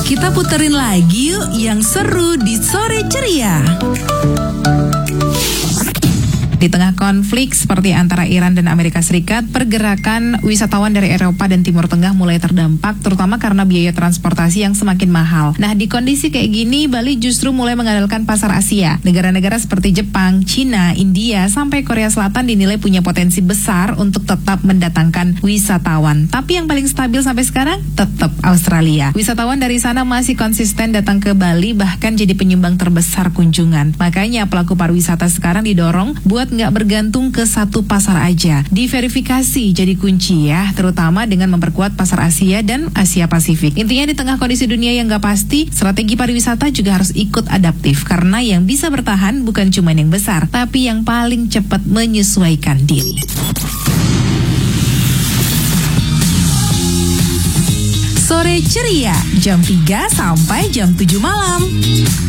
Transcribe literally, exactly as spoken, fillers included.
Kita puterin lagi yuk yang seru di Sore Ceria. Di tengah konflik seperti antara Iran dan Amerika Serikat, pergerakan wisatawan dari Eropa dan Timur Tengah mulai terdampak, terutama karena biaya transportasi yang semakin mahal. Nah, di kondisi kayak gini, Bali justru mulai mengandalkan pasar Asia. Negara-negara seperti Jepang, Cina, India, sampai Korea Selatan dinilai punya potensi besar untuk tetap mendatangkan wisatawan. Tapi yang paling stabil sampai sekarang, tetap Australia. Wisatawan dari sana masih konsisten datang ke Bali, bahkan jadi penyumbang terbesar kunjungan. Makanya pelaku pariwisata sekarang didorong buat nggak bergantung ke satu pasar aja. Diverifikasi jadi kunci ya, terutama dengan memperkuat pasar Asia dan Asia Pasifik. Intinya di tengah kondisi dunia yang nggak pasti, strategi pariwisata juga harus ikut adaptif, karena yang bisa bertahan bukan cuma yang besar, tapi yang paling cepat menyesuaikan diri. Sore Ceria, jam tiga sampai jam tujuh malam.